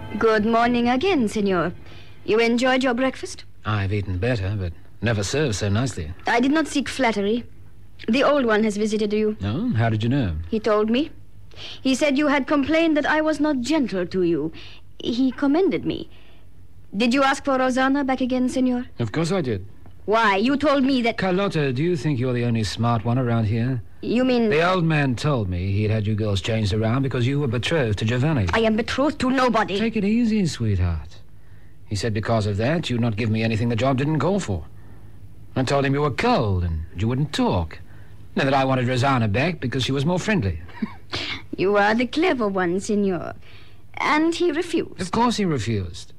Good morning again, senor. You enjoyed your breakfast? I've eaten better, but never served so nicely. I did not seek flattery. The old one has visited you. No? How did you know? He told me. He said you had complained that I was not gentle to you. He commended me. Did you ask for Rosanna back again, senor? Of course I did. Why? You told me that... Carlotta, do you think you're the only smart one around here? You mean... The old man told me he'd had you girls changed around because you were betrothed to Giovanni. I am betrothed to nobody. Take it easy, sweetheart. He said because of that, you'd not give me anything the job didn't call for. I told him you were cold and you wouldn't talk. And that I wanted Rosanna back because she was more friendly. You are the clever one, senor. And he refused. Of course he refused.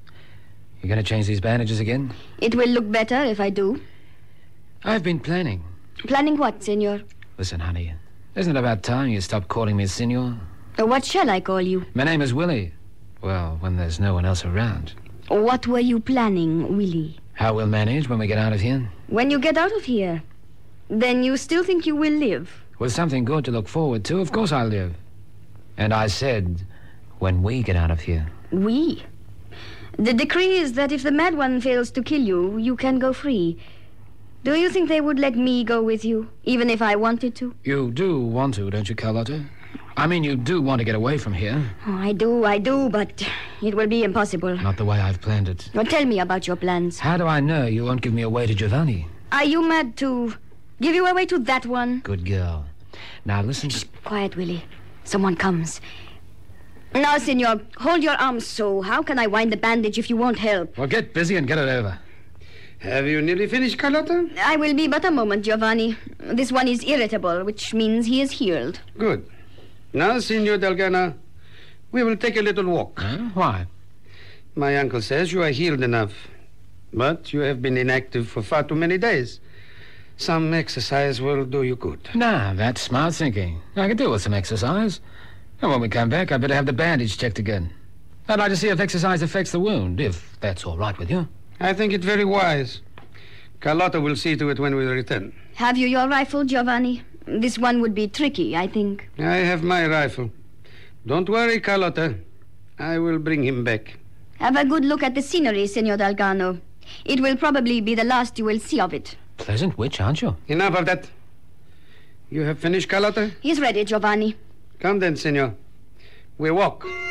You going to change these bandages again? It will look better if I do. I've been planning. Planning what, senor? Listen, honey, isn't it about time you stopped calling me senor? What shall I call you? My name is Willie. Well, when there's no one else around. What were you planning, Willie? How we'll manage when we get out of here? When you get out of here, then you still think you will live? With something good to look forward to, of course I'll live. And I said, when we get out of here. We? The decree is that if the mad one fails to kill you, you can go free. Do you think they would let me go with you, even if I wanted to? You do want to, don't you, Carlotta? I mean, you do want to get away from here. Oh, I do, but it will be impossible. Not the way I've planned it. Well, tell me about your plans. How do I know you won't give me away to Giovanni? Are you mad to give you away to that one? Good girl. Now, listen to... Quiet, Willie. Someone comes. Now, senor, hold your arms so. How can I wind the bandage if you won't help? Well, get busy and get it over. Have you nearly finished, Carlotta? I will be but a moment, Giovanni. This one is irritable, which means he is healed. Good. Now, Signor Dalgana, we will take a little walk. Huh? Why? My uncle says you are healed enough. But you have been inactive for far too many days. Some exercise will do you good. Nah, that's smart thinking. I can do with some exercise. And when we come back, I better have the bandage checked again. I'd like to see if exercise affects the wound, if that's all right with you. I think it very wise. Carlotta will see to it when we return. Have you your rifle, Giovanni? This one would be tricky, I think. I have my rifle. Don't worry, Carlotta. I will bring him back. Have a good look at the scenery, Senor Dalgano. It will probably be the last you will see of it. Pleasant witch, aren't you? Enough of that. You have finished, Carlotta? He's ready, Giovanni. Come then, senor. We walk.